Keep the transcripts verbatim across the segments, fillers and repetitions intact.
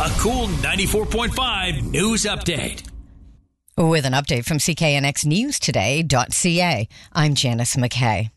A Cool ninety-four point five news update. With an update from C K N X News Today dot C A, I'm Janice McKay.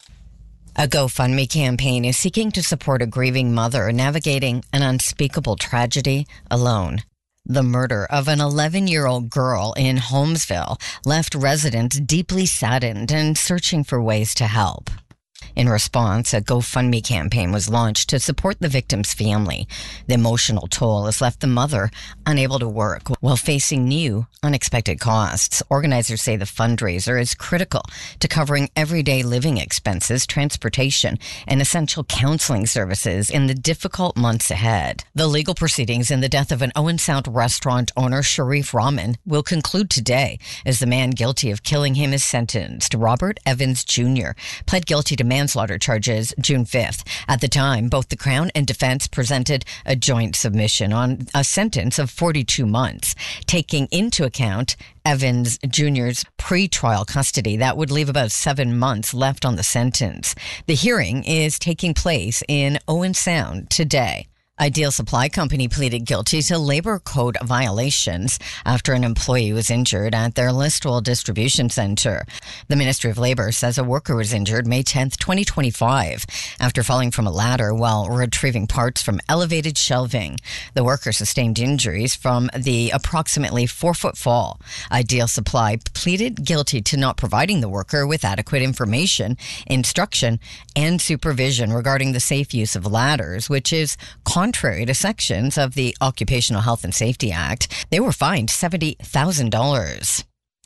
A GoFundMe campaign is seeking to support a grieving mother navigating an unspeakable tragedy alone. The murder of an eleven-year-old girl in Holmesville left residents deeply saddened and searching for ways to help. In response, a GoFundMe campaign was launched to support the victim's family. The emotional toll has left the mother unable to work while facing new, unexpected costs. Organizers say the fundraiser is critical to covering everyday living expenses, transportation, and essential counseling services in the difficult months ahead. The legal proceedings in the death of an Owen Sound restaurant owner, Sharif Rahman, will conclude today as the man guilty of killing him is sentenced. Robert Evans Junior pled guilty to manslaughter charges June fifth. At the time, both the Crown and defense presented a joint submission on a sentence of forty-two months, taking into account Evans Junior's pre-trial custody. That would leave about seven months left on the sentence. The hearing is taking place in Owen Sound today. Ideal Supply Company pleaded guilty to labor code violations after an employee was injured at their Listowel distribution center. The Ministry of Labor says a worker was injured May tenth, twenty twenty-five, after falling from a ladder while retrieving parts from elevated shelving. The worker sustained injuries from the approximately four-foot fall. Ideal Supply pleaded guilty to not providing the worker with adequate information, instruction, and supervision regarding the safe use of ladders, which is contrary Contrary to sections of the Occupational Health and Safety Act. They were fined seventy thousand dollars.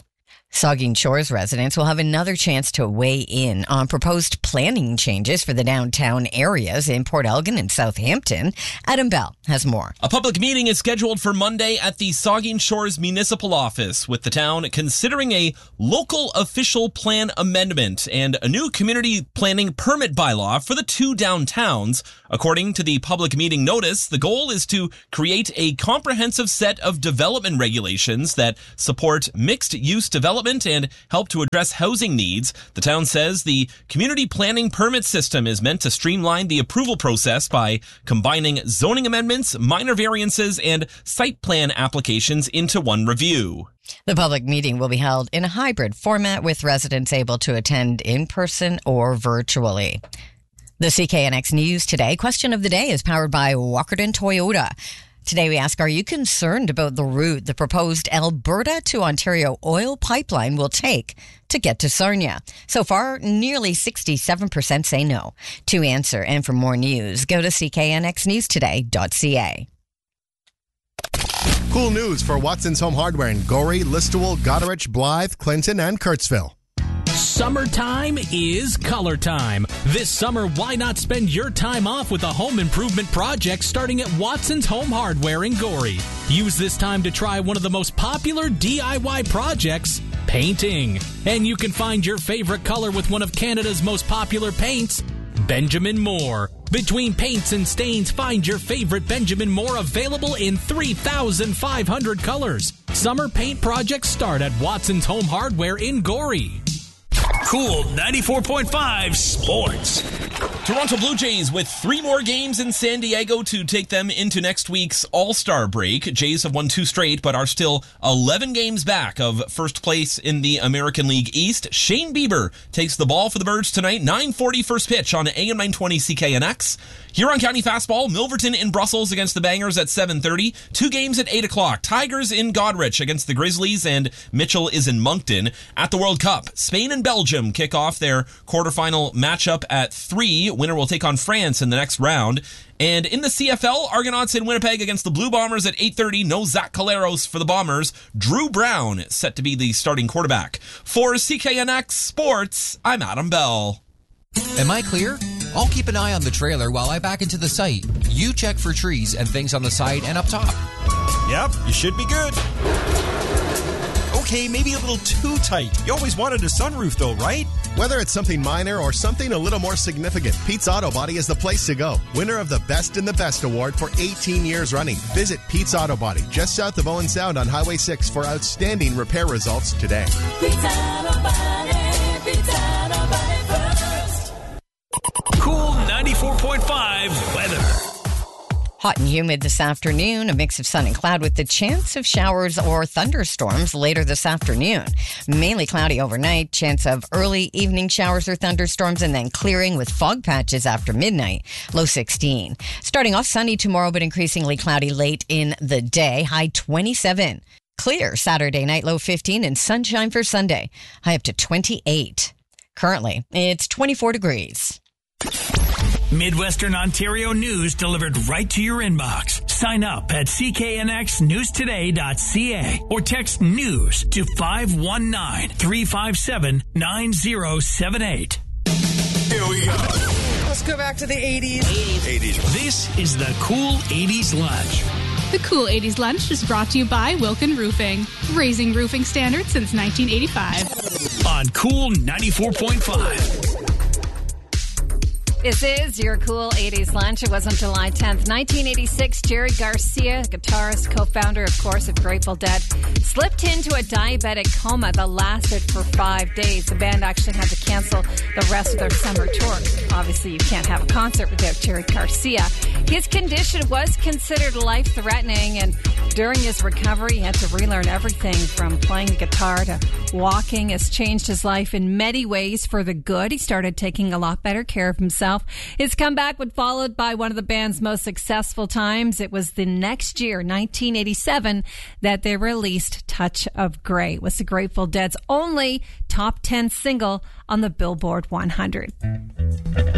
Saugeen Shores residents will have another chance to weigh in on proposed planning changes for the downtown areas in Port Elgin and Southampton. Adam Bell has more. A public meeting is scheduled for Monday at the Saugeen Shores Municipal Office, with the town considering a local official plan amendment and a new community planning permit bylaw for the two downtowns. According to the public meeting notice, the goal is to create a comprehensive set of development regulations that support mixed-use development and help to address housing needs. The town says the community planning permit system is meant to streamline the approval process by combining zoning amendments, minor variances, and site plan applications into one review. The public meeting will be held in a hybrid format with residents able to attend in person or virtually. The C K N X News Today question of the day is powered by Walkerton Toyota. Today we ask, are you concerned about the route the proposed Alberta to Ontario oil pipeline will take to get to Sarnia? So far, nearly sixty-seven percent say no. To answer and for more news, go to C K N X News Today dot C A. Cool news for Watson's Home Hardware in Gorey, Listowel, Goderich, Blythe, Clinton, and Kurtzville. Summertime is color time. This summer, why not spend your time off with a home improvement project starting at Watson's Home Hardware in Gorey? Use this time to try one of the most popular D I Y projects, painting. And you can find your favorite color with one of Canada's most popular paints, Benjamin Moore. Between paints and stains, find your favorite Benjamin Moore available in three thousand five hundred colors. Summer paint projects start at Watson's Home Hardware in Gorey. Cool ninety-four point five Sports. Toronto Blue Jays with three more games in San Diego to take them into next week's All-Star break. Jays have won two straight, but are still eleven games back of first place in the American League East. Shane Bieber takes the ball for the Birds tonight. nine forty first pitch on A M nine twenty C K N X. Huron County Fastball, Milverton in Brussels against the Bangers at seven thirty. Two games at eight o'clock. Tigers in Goderich against the Grizzlies, and Mitchell is in Moncton. At the World Cup, Spain and Belgium kick off their quarterfinal matchup at three. Winner will take on France in the next round. And in the C F L, Argonauts in Winnipeg against the Blue Bombers at eight thirty. No Zach Caleros for the Bombers. Drew Brown set to be the starting quarterback. For C K N X Sports, I'm Adam Bell. Am I clear? I'll keep an eye on the trailer while I back into the site. You check for trees and things on the side and up top. Yep, you should be good. Okay, maybe a little too tight. You always wanted a sunroof though, right? Whether it's something minor or something a little more significant, Pete's Auto Body is the place to go. Winner of the Best in the Best award for eighteen years running. Visit Pete's Auto Body just south of Owen Sound on Highway six for outstanding repair results today. Pete's Auto Body, Pete's Auto Body first. Cool ninety-four point five weather. Hot and humid this afternoon, a mix of sun and cloud with the chance of showers or thunderstorms later this afternoon. Mainly cloudy overnight, chance of early evening showers or thunderstorms, and then clearing with fog patches after midnight. Low sixteen. Starting off sunny tomorrow, but increasingly cloudy late in the day. High twenty-seven. Clear Saturday night, low fifteen, and sunshine for Sunday. High up to twenty-eight. Currently, it's twenty-four degrees. Midwestern Ontario news delivered right to your inbox. Sign up at c k n x news today dot c a or text news to five one nine, three five seven, nine zero seven eight. Here we go. Let's go back to the eighties. eighties. This is the Cool eighties Lunch. The Cool eighties Lunch is brought to you by Wilkin Roofing, raising roofing standards since nineteen eighty-five. On Cool ninety-four point five. This is your Cool eighties Lunch. It was on July tenth, nineteen eighty-six. Jerry Garcia, guitarist, co-founder, of course, of Grateful Dead, slipped into a diabetic coma that lasted for five days. The band actually had to cancel the rest of their summer tour. Obviously, you can't have a concert without Jerry Garcia. His condition was considered life-threatening, and during his recovery, he had to relearn everything from playing the guitar to walking. Has changed his life in many ways for the good. He started taking a lot better care of himself. His comeback was followed by one of the band's most successful times. It was the next year, nineteen eighty-seven, that they released Touch of Grey. It was the Grateful Dead's only top ten single on the Billboard one hundred.